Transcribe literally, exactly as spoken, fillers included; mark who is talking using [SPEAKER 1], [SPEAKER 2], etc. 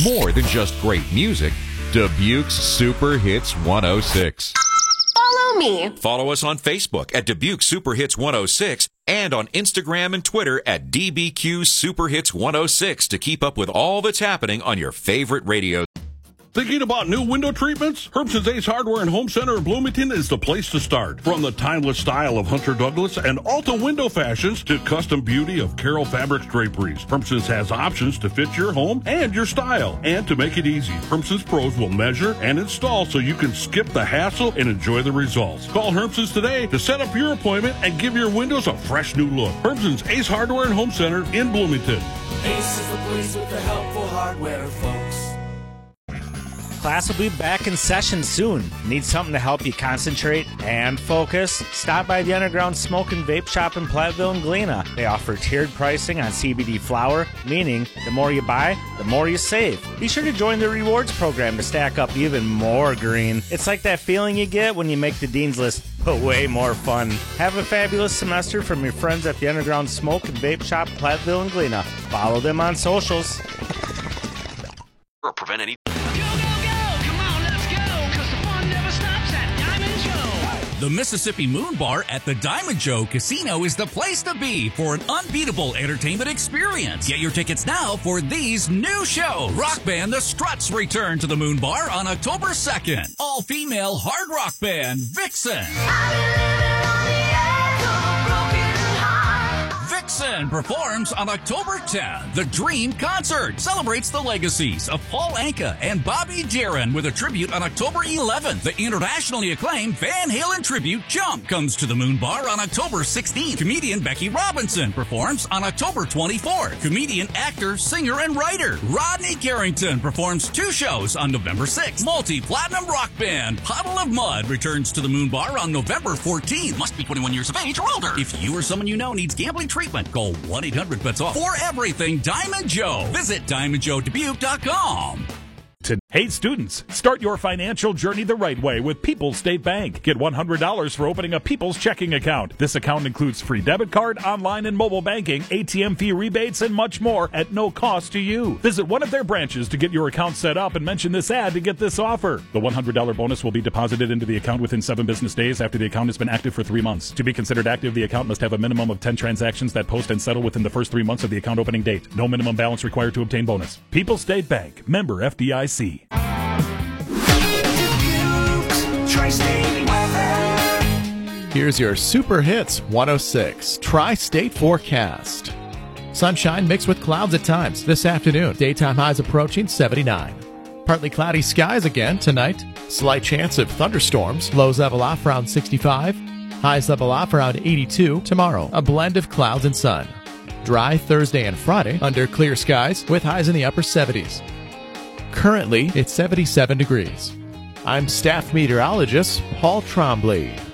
[SPEAKER 1] More than just great music, Dubuque's Super Hits one oh six.
[SPEAKER 2] Follow me.
[SPEAKER 1] Follow us on Facebook at Dubuque Super Hits one oh six and on Instagram and Twitter at D B Q Super Hits one oh six to keep up with all that's happening on your favorite radio.
[SPEAKER 3] Thinking about new window treatments? Herbson's Ace Hardware and Home Center in Bloomington is the place to start. From the timeless style of Hunter Douglas and Alta window fashions to custom beauty of Carroll Fabrics draperies, Herbson's has options to fit your home and your style. And to make it easy, Herbson's pros will measure and install so you can skip the hassle and enjoy the results. Call Herbson's today to set up your appointment and give your windows a fresh new look. Herbson's Ace Hardware and Home Center in Bloomington.
[SPEAKER 4] Ace is the place with the helpful hardware, folks.
[SPEAKER 5] Class will be back in session soon. Need something to help you concentrate and focus? Stop by the Underground Smoke and Vape Shop in Platteville and Galena. They offer tiered pricing on C B D flower, meaning the more you buy, the more you save. Be sure to join the rewards program to stack up even more green. It's like that feeling you get when you make the Dean's List, but way more fun. Have a fabulous semester from your friends at the Underground Smoke and Vape Shop, Platteville and Galena. Follow them on socials.
[SPEAKER 1] Or prevent any...
[SPEAKER 6] The Mississippi Moon Bar at the Diamond Joe Casino is the place to be for an unbeatable entertainment experience. Get your tickets now for these new shows. Rock band The Struts return to the Moon Bar on October second. All-female hard rock band Vixen. Vixen performs on October tenth. The Dream Concert celebrates the legacies of Paul Anka and Bobby Darin with a tribute on October eleventh. The internationally acclaimed Van Halen tribute Jump comes to the Moon Bar on October sixteenth. Comedian Becky Robinson performs on October twenty-fourth. Comedian, actor, singer, and writer Rodney Carrington performs two shows on November sixth. Multi-platinum rock band Puddle of Mud returns to the Moon Bar on November fourteenth. Must be twenty-one years of age or older. If you or someone you know needs gambling treatment, call one eight hundred bets off. For everything Diamond Joe, visit diamond joe dubuque dot com.
[SPEAKER 7] Hey students, start your financial journey the right way with People's State Bank. Get one hundred dollars for opening a People's checking account. This account includes free debit card, online and mobile banking, A T M fee rebates, and much more at no cost to you. Visit one of their branches to get your account set up and mention this ad to get this offer. The one hundred dollars bonus will be deposited into the account within seven business days after the account has been active for three months. To be considered active, the account must have a minimum of ten transactions that post and settle within the first three months of the account opening date. No minimum balance required to obtain bonus. People's State Bank, member F D I C.
[SPEAKER 8] Here's your Super Hits one oh six Tri-State forecast. Sunshine mixed with clouds at times this afternoon. Daytime highs approaching seventy-nine. Partly cloudy skies again tonight. Slight chance of thunderstorms. Lows level off around sixty-five. Highs level off around eighty-two. Tomorrow, a blend of clouds and sun. Dry Thursday and Friday under clear skies with highs in the upper seventies. Currently, it's seventy-seven degrees. I'm staff meteorologist Paul Trombley.